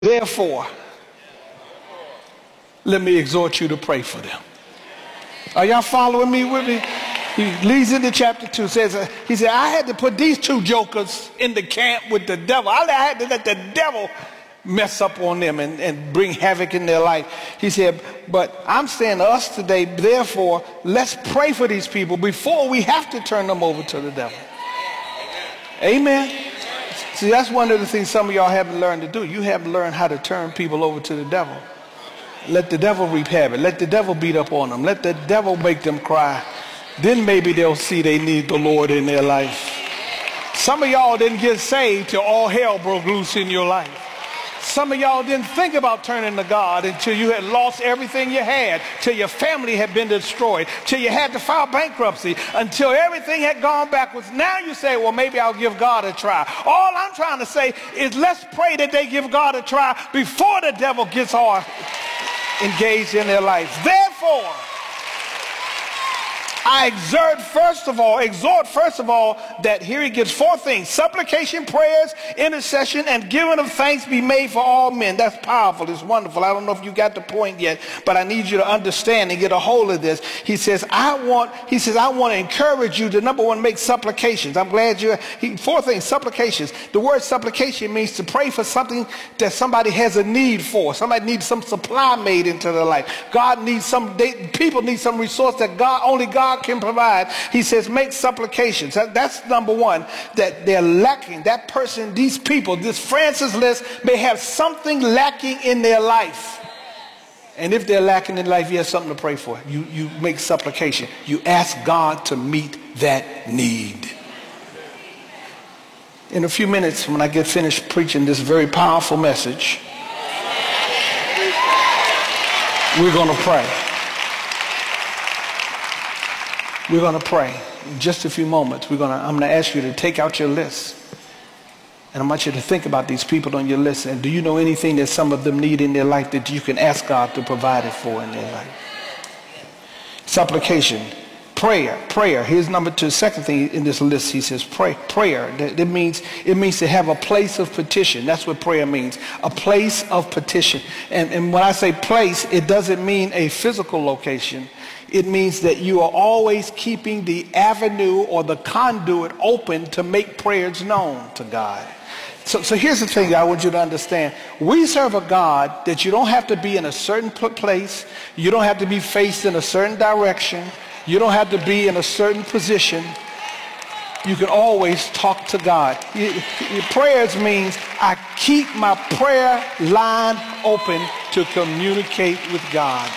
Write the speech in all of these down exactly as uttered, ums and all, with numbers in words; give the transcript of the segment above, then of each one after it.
Therefore, let me exhort you to pray for them. Are y'all following me with me? He leads into chapter two, says, uh, he said, I had to put these two jokers in the camp with the devil. I had to let the devil mess up on them and, and bring havoc in their life. He said, but I'm saying to us today, therefore, let's pray for these people before we have to turn them over to the devil. Amen. See, that's one of the things some of y'all haven't learned to do. You haven't learned how to turn people over to the devil. Let the devil reap havoc. Let the devil beat up on them. Let the devil make them cry. Then maybe they'll see they need the Lord in their life. Some of y'all didn't get saved till all hell broke loose in your life. Some of y'all didn't think about turning to God until you had lost everything you had, till your family had been destroyed, till you had to file bankruptcy, until everything had gone backwards. Now you say, well, maybe I'll give God a try. All I'm trying to say is let's pray that they give God a try before the devil gets all engaged in their lives. Therefore, I exhort first of all, exhort first of all, that here he gives four things: supplication, prayers, intercession, and giving of thanks be made for all men. That's powerful. It's wonderful. I don't know if you got the point yet, but I need you to understand and get a hold of this. He says, I want, he says, I want to encourage you to, number one, make supplications. I'm glad you, he, four things, supplications. The word supplication means to pray for something that somebody has a need for. Somebody needs some supply made into their life. God needs some, they, people need some resource that God, only God can provide. He says make supplications. That, that's number one, that they're lacking. That person, these people, this Francis list may have something lacking in their life. And if they're lacking in life, you have something to pray for. You, you make supplication. You ask God to meet that need. In a few minutes, when I get finished preaching this very powerful message, we're going to pray. We're going to pray. In just a few moments, we're going to, I'm going to ask you to take out your list. And I want you to think about these people on your list. And do you know anything that some of them need in their life that you can ask God to provide it for in their life? Supplication. Prayer. Prayer. Here's number two. Second thing in this list, he says pray. Prayer. That, that means, it means to have a place of petition. That's what prayer means. A place of petition. And, and when I say place, it doesn't mean a physical location. It means that you are always keeping the avenue or the conduit open to make prayers known to God. So, so here's the thing I want you to understand. We serve a God that you don't have to be in a certain place. You don't have to be faced in a certain direction. You don't have to be in a certain position. You can always talk to God. Your prayers means I keep my prayer line open to communicate with God.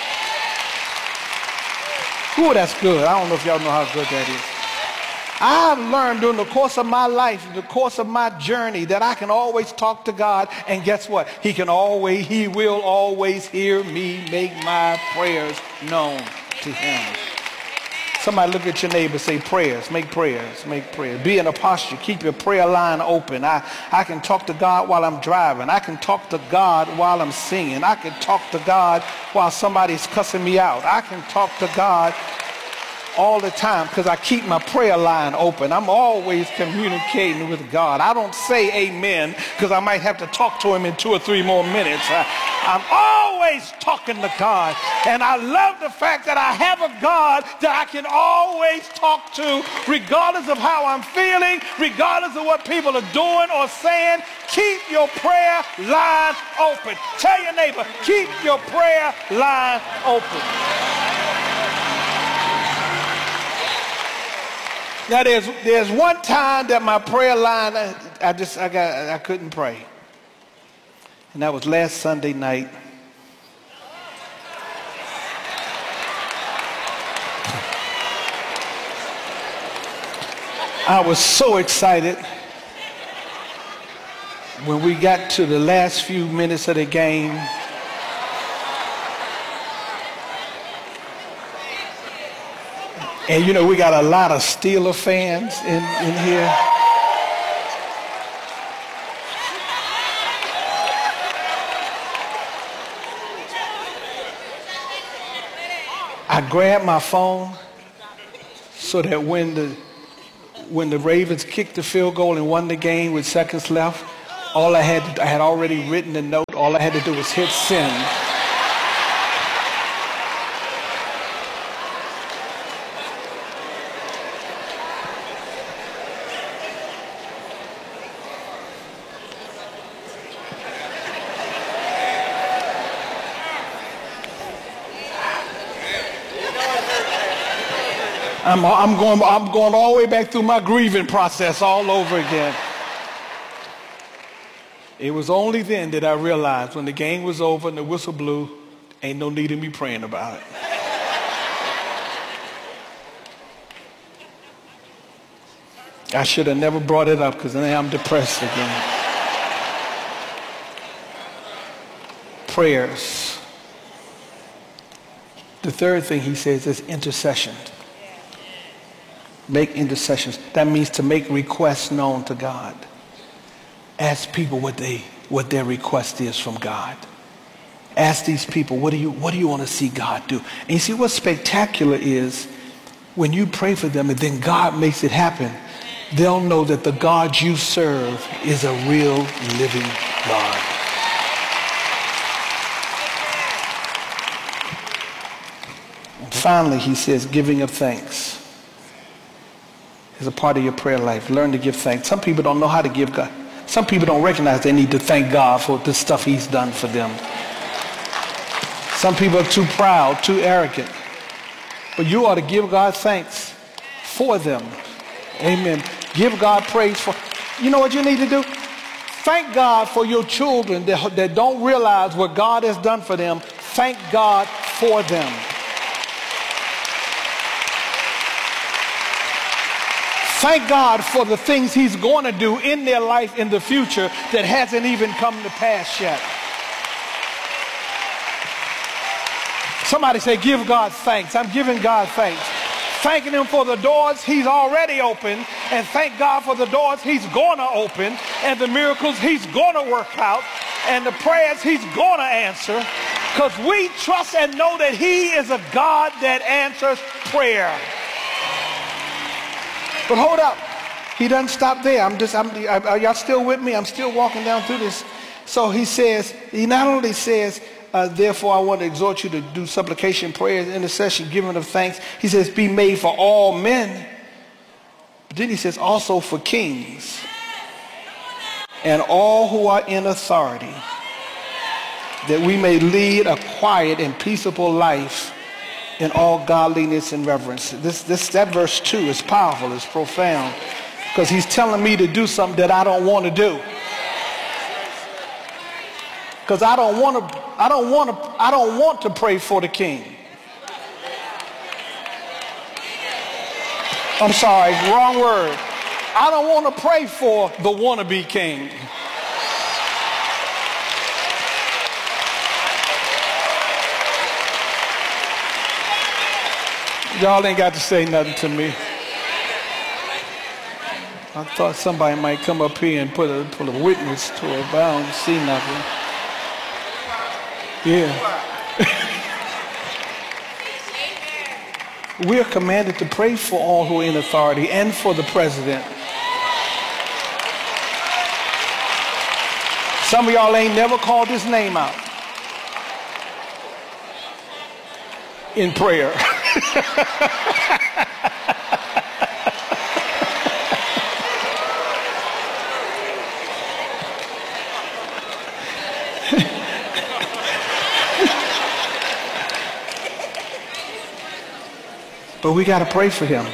Ooh, that's good. I don't know if y'all know how good that is. I've learned during the course of my life, the course of my journey, that I can always talk to God, and guess what? He can always, he will always hear me make my prayers known to him. Somebody look at your neighbor, say prayers, make prayers, make prayers. Be in a posture, keep your prayer line open. I, I can talk to God while I'm driving. I can talk to God while I'm singing. I can talk to God while somebody's cussing me out. I can talk to God all the time because I keep my prayer line open. I'm always communicating with God. I don't say amen because I might have to talk to him in two or three more minutes. I, I'm always talking to God. And I love the fact that I have a God that I can always talk to regardless of how I'm feeling, regardless of what people are doing or saying. Keep your prayer line open. Tell your neighbor, keep your prayer line open. Now there's there's one time that my prayer line I, I just I got I couldn't pray. And that was last Sunday night. I was so excited when we got to the last few minutes of the game. And you know, we got a lot of Steeler fans in, in here. I grabbed my phone so that when the when the Ravens kicked the field goal and won the game with seconds left, All I had, I had already written the note. All I had to do was hit send. I'm, I'm, going, I'm going all the way back through my grieving process all over again. It was only then that I realized when the game was over and the whistle blew, ain't no need in me praying about it. I should have never brought it up because now I'm depressed again. Prayers. The third thing he says is intercession. Make intercessions. That means to make requests known to God. Ask people what they what their request is from God. Ask these people, what do you what do you want to see God do? And you see what's spectacular is when you pray for them and then God makes it happen, they'll know that the God you serve is a real living God. And finally, he says, giving of thanks is a part of your prayer life. Learn to give thanks. Some people don't know how to give God. Some people don't recognize they need to thank God for the stuff he's done for them. Some people are too proud, too arrogant. But you ought to give God thanks for them. Amen. Give God praise for. You know what you need to do? Thank God for your children that, that don't realize what God has done for them. Thank God for them. Thank God for the things he's going to do in their life in the future that hasn't even come to pass yet. Somebody say, give God thanks. I'm giving God thanks. Thanking him for the doors he's already opened, and thank God for the doors he's going to open, and the miracles he's going to work out, and the prayers he's going to answer, because we trust and know that he is a God that answers prayer. But hold up, he doesn't stop there. I'm just, I'm, are y'all still with me? I'm still walking down through this. So he says, he not only says, uh, therefore I want to exhort you to do supplication, prayers, intercession, giving of thanks. He says, be made for all men. But then he says, also for kings and all who are in authority, that we may lead a quiet and peaceable life in all godliness and reverence. This, this, that verse two is powerful, it's profound, because he's telling me to do something that I don't want to do. Because I don't want to, I don't want to, I don't want to pray for the king. I'm sorry, wrong word. I don't want to pray for the wannabe king. Y'all ain't got to say nothing to me. I thought somebody might come up here and put a, put a witness to it, but I don't see nothing. Yeah. We are commanded to pray for all who are in authority and for the president. Some of y'all ain't never called his name out in prayer. But we got to pray for him.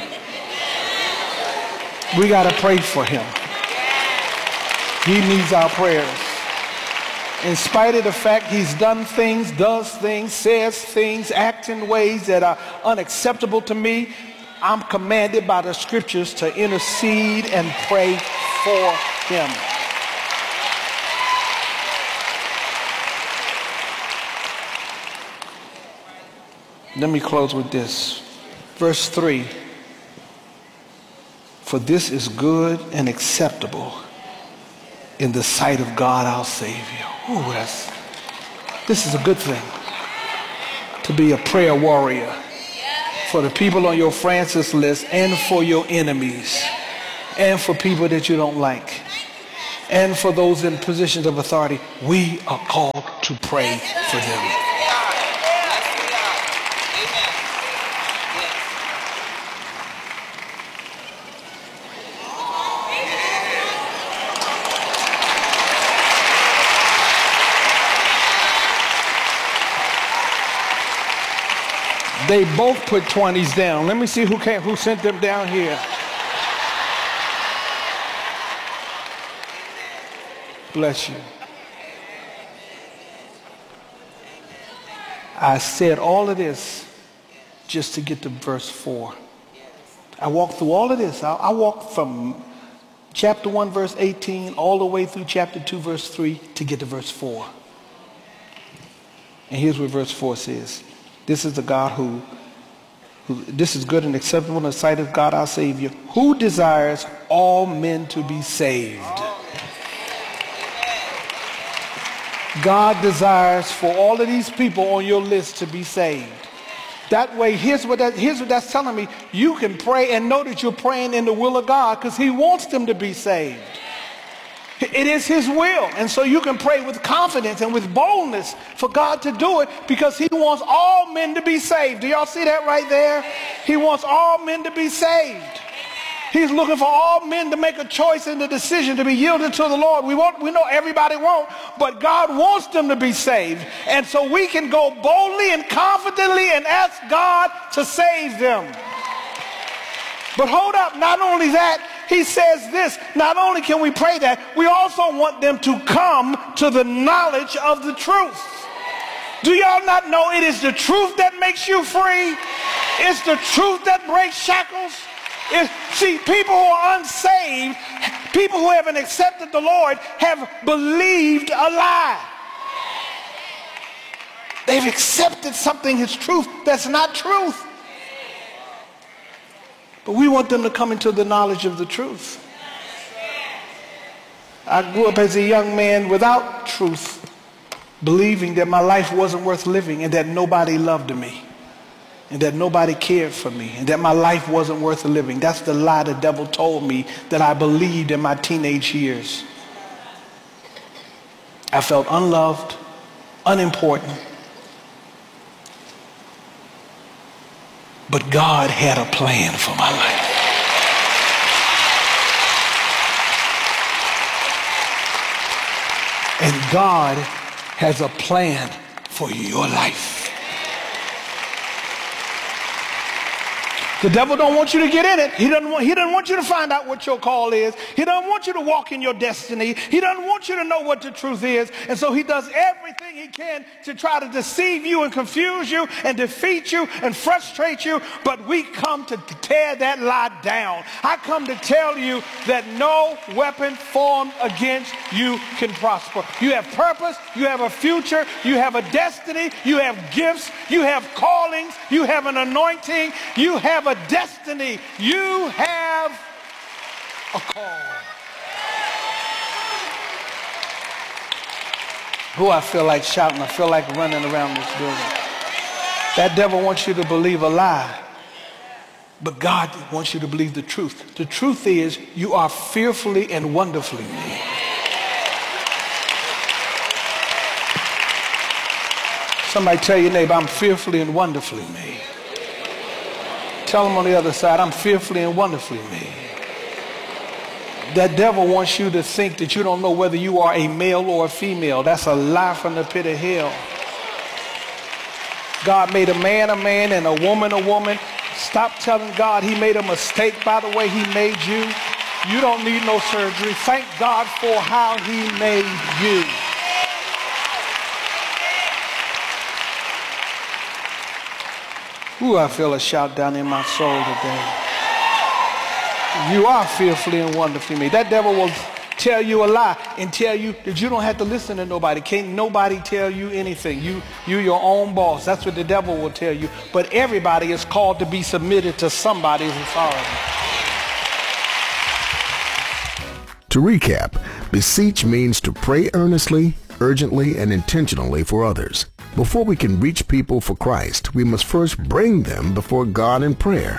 We got to pray for him. He needs our prayers. In spite of the fact he's done things, does things, says things, acts in ways that are unacceptable to me, I'm commanded by the scriptures to intercede and pray for him. Let me close with this. Verse three. For this is good and acceptable in the sight of God our Savior. Ooh, that's, this is a good thing, to be a prayer warrior for the people on your Francis list and for your enemies and for people that you don't like and for those in positions of authority, we are called to pray for them. They both put twenties down. Let me see who came, who sent them down here. Bless you. I said all of this just to get to verse four. I walked through all of this. I, I walked from chapter one, verse eighteen, all the way through chapter two, verse three, to get to verse four. And here's what verse four says. This is the God who, who, this is good and acceptable in the sight of God our Savior, who desires all men to be saved. God desires for all of these people on your list to be saved. That way, here's what, that, here's what that's telling me. You can pray and know that you're praying in the will of God because he wants them to be saved. It is his will. And so you can pray with confidence and with boldness for God to do it because he wants all men to be saved. Do y'all see that right there? He wants all men to be saved. He's looking for all men to make a choice and the decision to be yielded to the Lord. We won't, we know everybody won't, but God wants them to be saved. And so we can go boldly and confidently and ask God to save them. But hold up, not only that, he says this, not only can we pray that, we also want them to come to the knowledge of the truth. Do y'all not know it is the truth that makes you free? It's the truth that breaks shackles. It's, see, people who are unsaved, people who haven't accepted the Lord, have believed a lie. They've accepted something as truth that's not truth. But we want them to come into the knowledge of the truth. I grew up as a young man without truth, believing that my life wasn't worth living and that nobody loved me and that nobody cared for me and that my life wasn't worth living. That's the lie the devil told me that I believed in my teenage years. I felt unloved, unimportant. But God had a plan for my life. And God has a plan for your life. The devil don't want you to get in it. He doesn't want, he doesn't want you to find out what your call is. He doesn't want you to walk in your destiny. He doesn't want you to know what the truth is. And so he does everything he can to try to deceive you and confuse you and defeat you and frustrate you. But we come to tear that lie down. I come to tell you that no weapon formed against you can prosper. You have purpose. You have a future. You have a destiny. You have gifts. You have callings. You have an anointing. You have a destiny. You have a call. Who I feel like shouting. I feel like running around this building. That devil wants you to believe a lie. But God wants you to believe the truth. The truth is you are fearfully and wonderfully made. Somebody tell your neighbor, I'm fearfully and wonderfully made. Tell them on the other side, I'm fearfully and wonderfully made. That devil wants you to think that you don't know whether you are a male or a female. That's a lie from the pit of hell. God made a man a man and a woman a woman. Stop telling God he made a mistake by the way he made you. You don't need no surgery. Thank God for how he made you. Ooh, I feel a shout down in my soul today. You are fearfully and wonderfully made. That devil will tell you a lie and tell you that you don't have to listen to nobody. Can't nobody tell you anything. You, you're your own boss. That's what the devil will tell you. But everybody is called to be submitted to somebody's authority. To recap, beseech means to pray earnestly, urgently, and intentionally for others. Before we can reach people for Christ, we must first bring them before God in prayer.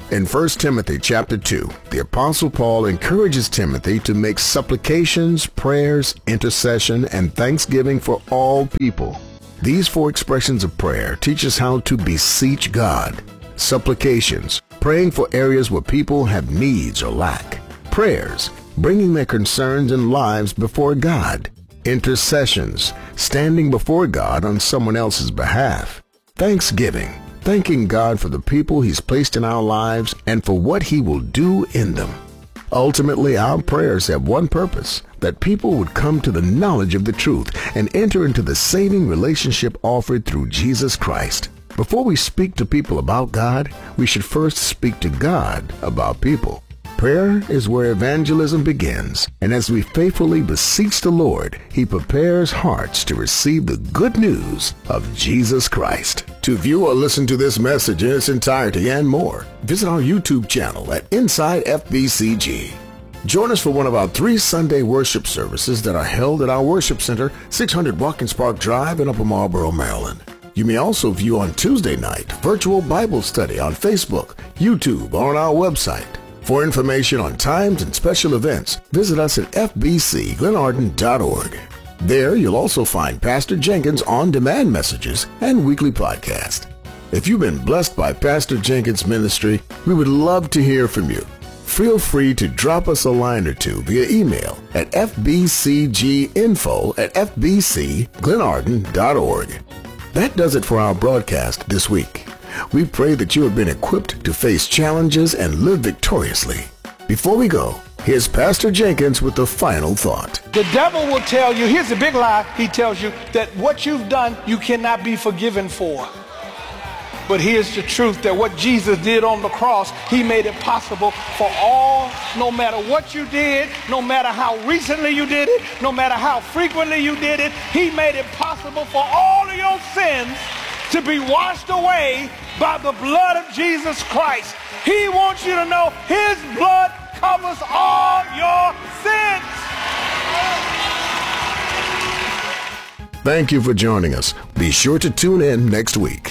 In First Timothy chapter two, the Apostle Paul encourages Timothy to make supplications, prayers, intercession, and thanksgiving for all people. These four expressions of prayer teach us how to beseech God. Supplications, praying for areas where people have needs or lack. Prayers, bringing their concerns and lives before God. Intercessions, standing before God on someone else's behalf. Thanksgiving, thanking God for the people He's placed in our lives and for what He will do in them. Ultimately, our prayers have one purpose, that people would come to the knowledge of the truth and enter into the saving relationship offered through Jesus Christ. Before we speak to people about God, we should first speak to God about people. Prayer is where evangelism begins, and as we faithfully beseech the Lord, He prepares hearts to receive the good news of Jesus Christ. To view or listen to this message in its entirety and more, visit our YouTube channel at Inside F B C G. Join us for one of our three Sunday worship services that are held at our worship center, six hundred Watkins Park Drive in Upper Marlboro, Maryland. You may also view on Tuesday night virtual Bible study on Facebook, YouTube, or on our website. For information on times and special events, visit us at f b c glenarden dot org. There you'll also find Pastor Jenkins' on-demand messages and weekly podcast. If you've been blessed by Pastor Jenkins' ministry, we would love to hear from you. Feel free to drop us a line or two via email at f b c g info at f b c glenarden dot org. That does it for our broadcast this week. We pray that you have been equipped to face challenges and live victoriously. Before we go, here's Pastor Jenkins with the final thought. The devil will tell you, here's the big lie, he tells you that what you've done, you cannot be forgiven for. But here's the truth, that what Jesus did on the cross, He made it possible for all, no matter what you did, no matter how recently you did it, no matter how frequently you did it, He made it possible for all of your sins to be washed away by the blood of Jesus Christ. He wants you to know His blood covers all your sins. Thank you for joining us. Be sure to tune in next week.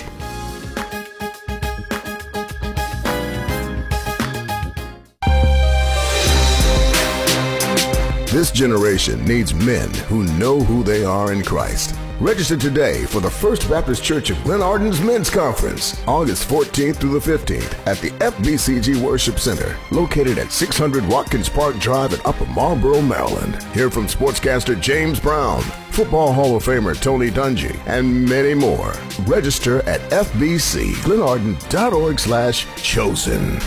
This generation needs men who know who they are in Christ. Register today for the First Baptist Church of Glenarden's Men's Conference, August fourteenth through the fifteenth at the F B C G Worship Center, located at six hundred Watkins Park Drive in Upper Marlboro, Maryland. Hear from sportscaster James Brown, Football Hall of Famer Tony Dungy, and many more. Register at f b c glenarden dot org slash chosen.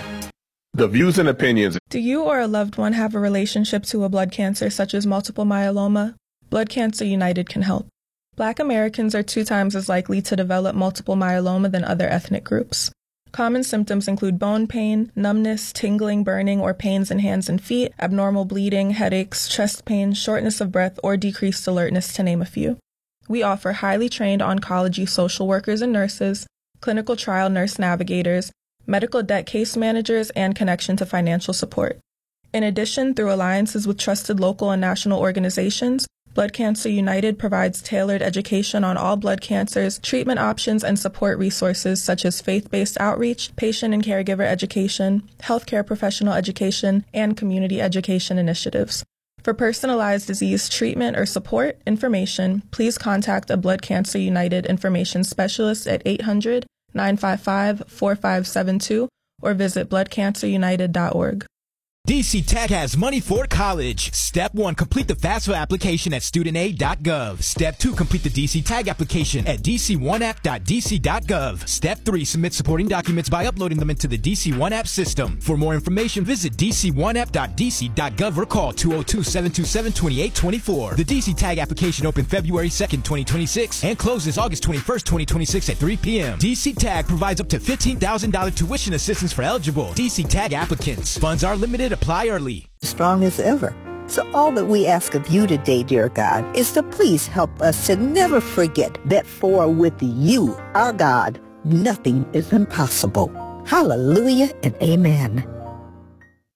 The views and opinions. Do you or a loved one have a relationship to a blood cancer such as multiple myeloma? Blood Cancer United can help. Black Americans are two times as likely to develop multiple myeloma than other ethnic groups. Common symptoms include bone pain, numbness, tingling, burning, or pains in hands and feet, abnormal bleeding, headaches, chest pain, shortness of breath, or decreased alertness, to name a few. We offer highly trained oncology social workers and nurses, clinical trial nurse navigators, medical debt case managers, and connection to financial support. In addition, through alliances with trusted local and national organizations, Blood Cancer United provides tailored education on all blood cancers, treatment options, and support resources such as faith-based outreach, patient and caregiver education, healthcare professional education, and community education initiatives. For personalized disease treatment or support information, please contact a Blood Cancer United information specialist at eight hundred, nine five five, four five seven two or visit blood cancer united dot org. D C Tech has money for college. Step one, complete the FAFSA application at student aid dot gov. Step two, complete the D C Tag application at d c one app dot d c dot gov. Step three, submit supporting documents by uploading them into the D C one App system. For more information, visit d c one app dot d c dot gov or call two oh two, seven two seven, two eight two four. The D C Tag application opened February second, twenty twenty-six and closes August twenty-first, twenty twenty-six at three p.m. D C Tag provides up to fifteen thousand dollars tuition assistance for eligible D C Tag applicants. Funds are limited. Apply early. Strong as ever. So all that we ask of you today, dear God, is to please help us to never forget that for with you, our God, nothing is impossible. Hallelujah and amen.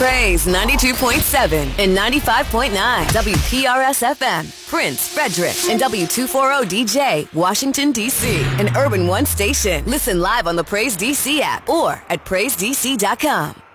Praise ninety-two point seven and ninety-five point nine W P R S F M, Prince, Frederick, and W two forty D J, Washington, D C, an Urban One station. Listen live on the Praise D C app or at praise d c dot com.